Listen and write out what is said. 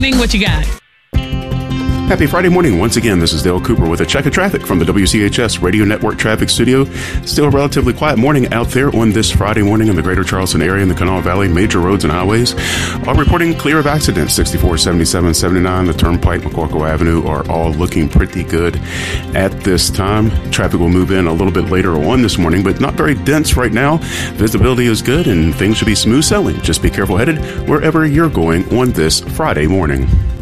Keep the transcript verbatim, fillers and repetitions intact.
What you got? Happy Friday morning. Once again, this is Dale Cooper with a check of traffic from the W C H S Radio Network Traffic Studio. Still a relatively quiet morning out there on this Friday morning in the greater Charleston area and the Kanawha Valley. Major roads and highways are reporting clear of accidents. sixty-four, seventy-seven, seventy-nine, the Turnpike, McCorkle Avenue are all looking pretty good at this time. Traffic will move in a little bit later on this morning, but not very dense right now. Visibility is good and things should be smooth sailing. Just be careful headed wherever you're going on this Friday morning.